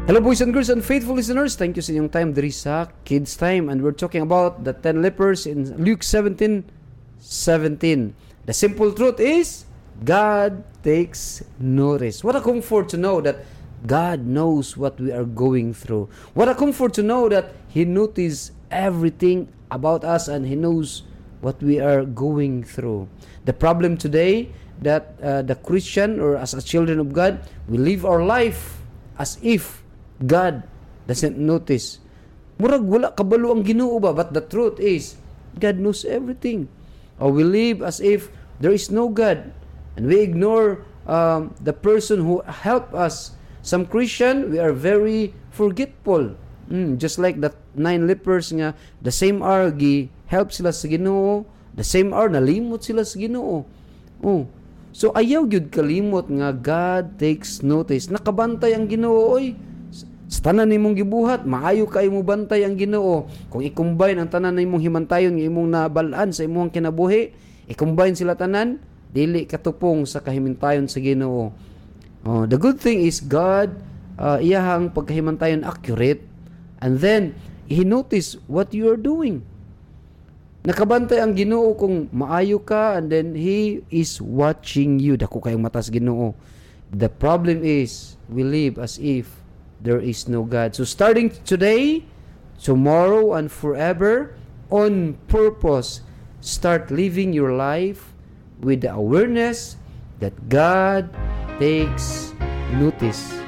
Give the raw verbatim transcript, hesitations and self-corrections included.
Hello boys and girls and faithful listeners, thank you sa inyong time diri sa Kids Time, and we're talking about the ten lepers in Luke seventeen seventeen. The simple truth is, God takes notice. What a comfort to know that God knows what we are going through. What a comfort to know that He notices everything about us and He knows what we are going through. The problem today that uh, the Christian, or as a children of God, we live our life as if God doesn't notice. Murag wala kabalo ang Ginoo ba? But the truth is, God knows everything. Or we live as if there is no God, and we ignore um, the person who helped us. Some Christian, we are very forgetful. Mm, just like the nine lepers nga, the same hour gi help sila sa Ginoo, the same hour nalimot sila sa Ginoo. Oh. So ayaw gyud kalimot nga God takes notice. Nakabantay ang Ginoo oy. Sa tanan nimong gibuhat, maayo kay mo bantay ang Ginoo. Kung i-combine ang tanan nimong himantayon nga imong nabalaan sa imong kinabuhi, i-combine sila tanan, dili katupong sa kahimantayon sa Ginoo. Oh, the good thing is God uh, iyahang pagkahimantayon accurate, and then He notice what you are doing. Nakabantay ang Ginoo kung maayo ka, and then He is watching you. Dako kayong mata sa Ginoo. The problem is we live as if there is no God. So starting today, tomorrow, and forever, on purpose, start living your life with the awareness that God takes notice.